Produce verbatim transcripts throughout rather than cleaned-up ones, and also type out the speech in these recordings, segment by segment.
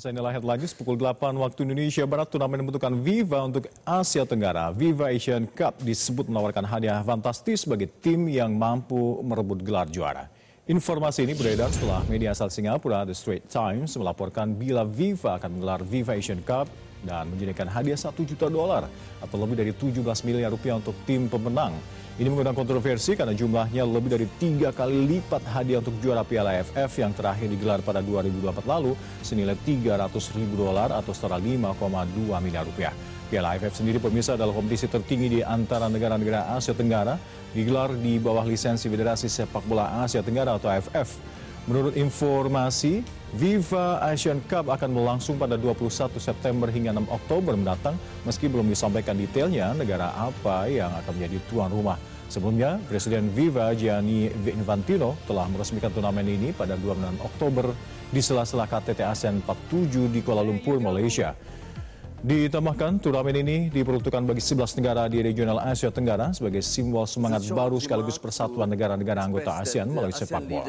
Bisa inilah headline news pukul delapan waktu Indonesia Barat. Turnamen pembentukan FIFA untuk Asia Tenggara, FIFA Asian Cup, disebut menawarkan hadiah fantastis bagi tim yang mampu merebut gelar juara. Informasi ini beredar setelah media asal Singapura, The Straits Times, melaporkan bila FIFA akan menggelar FIFA Asian Cup dan menyediakan hadiah satu juta dolar atau lebih dari tujuh belas miliar rupiah untuk tim pemenang. Ini mengundang kontroversi karena jumlahnya lebih dari tiga kali lipat hadiah untuk juara Piala A F F yang terakhir digelar pada dua ribu dua puluh empat lalu senilai tiga ratus ribu dolar atau setara lima koma dua miliar rupiah. Piala A F F sendiri pemirsa adalah kompetisi tertinggi di antara negara-negara Asia Tenggara, digelar di bawah lisensi Federasi Sepak Bola Asia Tenggara atau A F F. Menurut informasi, FIFA Asian Cup akan berlangsung pada dua puluh satu September hingga enam Oktober mendatang, meski belum disampaikan detailnya negara apa yang akan menjadi tuan rumah. Sebelumnya, Presiden FIFA Gianni Infantino telah meresmikan turnamen ini pada dua puluh enam Oktober di sela-sela K T T ASEAN empat puluh tujuh di Kuala Lumpur, Malaysia. Ditambahkan, turnamen ini diperuntukkan bagi sebelas negara di regional Asia Tenggara sebagai simbol semangat baru sekaligus persatuan negara-negara anggota ASEAN melalui sepak bola.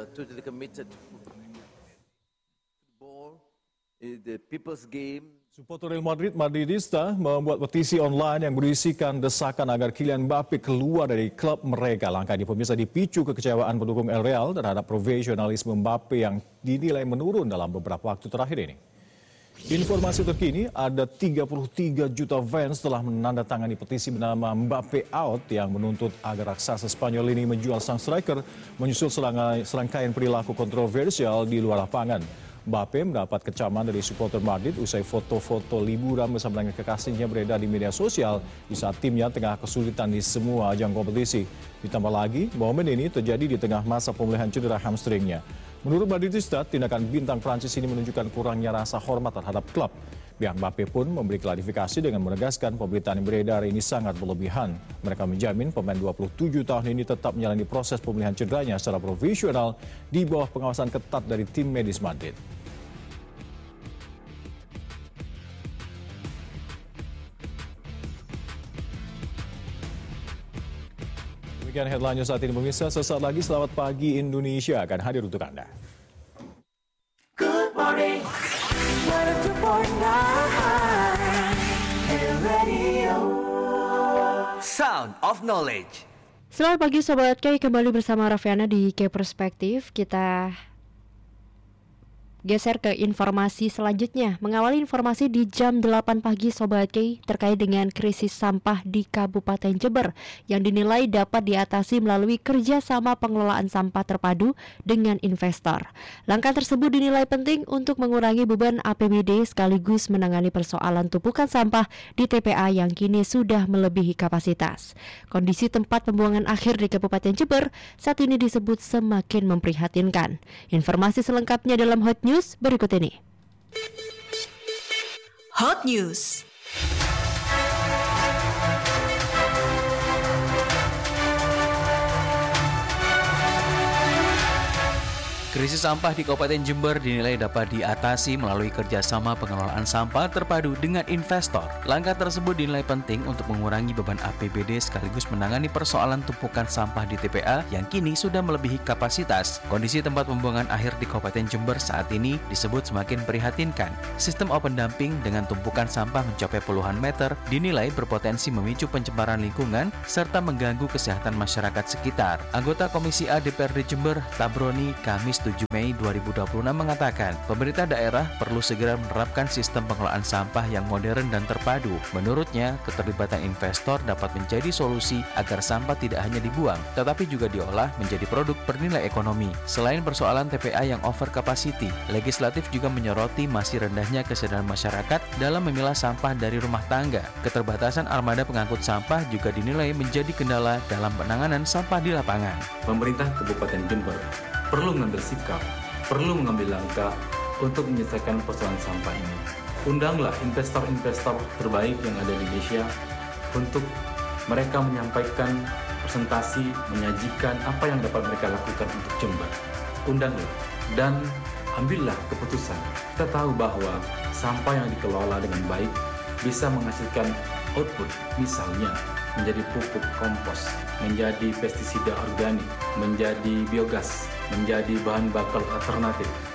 Supporter Real Madrid, Madridista, membuat petisi online yang berisikan desakan agar Kylian Mbappe keluar dari klub mereka. Langkah ini pemirsa dipicu kekecewaan pendukung El Real terhadap profesionalisme Mbappe yang dinilai menurun dalam beberapa waktu terakhir ini. Informasi terkini, ada tiga puluh tiga juta fans telah menandatangani petisi bernama Mbappe Out yang menuntut agar raksasa Spanyol ini menjual sang striker menyusul serangkaian perilaku kontroversial di luar lapangan. Mbappe mendapat kecaman dari supporter Madrid usai foto-foto liburan bersama dengan kekasihnya beredar di media sosial di saat timnya tengah kesulitan di semua ajang kompetisi. Ditambah lagi, momen ini terjadi di tengah masa pemulihan cedera hamstringnya. Menurut Madridista, tindakan bintang Prancis ini menunjukkan kurangnya rasa hormat terhadap klub. Pihak Mbappe pun memberi klarifikasi dengan menegaskan pemberitaan yang beredar ini sangat berlebihan. Mereka menjamin pemain dua puluh tujuh tahun ini tetap menjalani proses pemulihan cederanya secara profesional di bawah pengawasan ketat dari tim medis Madrid. Demikian headline saat ini pemirsa. Sesaat lagi Selamat Pagi Indonesia akan hadir untuk Anda. Good morning. Sound of Knowledge. Selamat pagi Sobat K, kembali bersama Raffiana di K Perspektif. Kita geser ke informasi selanjutnya. Mengawali informasi di jam delapan pagi Sobat K terkait dengan krisis sampah di Kabupaten Jember yang dinilai dapat diatasi melalui kerjasama pengelolaan sampah terpadu dengan investor. Langkah tersebut dinilai penting untuk mengurangi beban A P B D sekaligus menangani persoalan tumpukan sampah di T P A yang kini sudah melebihi kapasitas. Kondisi tempat pembuangan akhir di Kabupaten Jember saat ini disebut semakin memprihatinkan. Informasi selengkapnya dalam Hot News News berikut ini. Hot News. Krisis sampah di Kabupaten Jember dinilai dapat diatasi melalui kerjasama pengelolaan sampah terpadu dengan investor. Langkah tersebut dinilai penting untuk mengurangi beban A P B D sekaligus menangani persoalan tumpukan sampah di T P A yang kini sudah melebihi kapasitas. Kondisi tempat pembuangan akhir di Kabupaten Jember saat ini disebut semakin prihatinkan. Sistem open dumping dengan tumpukan sampah mencapai puluhan meter dinilai berpotensi memicu pencemaran lingkungan serta mengganggu kesehatan masyarakat sekitar. Anggota Komisi A D P R D Jember, Tabroni, Kamis tujuh Mei dua ribu dua puluh enam mengatakan, pemerintah daerah perlu segera menerapkan sistem pengelolaan sampah yang modern dan terpadu. Menurutnya, keterlibatan investor dapat menjadi solusi agar sampah tidak hanya dibuang, tetapi juga diolah menjadi produk bernilai ekonomi. Selain persoalan T P A yang over capacity, legislatif juga menyoroti masih rendahnya kesadaran masyarakat dalam memilah sampah dari rumah tangga. Keterbatasan armada pengangkut sampah juga dinilai menjadi kendala dalam penanganan sampah di lapangan. Pemerintah Kabupaten Jember perlu mengambil sikap, perlu mengambil langkah untuk menyelesaikan persoalan sampah ini. Undanglah investor-investor terbaik yang ada di Indonesia untuk mereka menyampaikan presentasi, menyajikan apa yang dapat mereka lakukan untuk Jember. Undanglah dan ambillah keputusan. Kita tahu bahwa sampah yang dikelola dengan baik bisa menghasilkan output, misalnya menjadi pupuk kompos, menjadi pestisida organik, menjadi biogas, menjadi bahan bakar alternatif.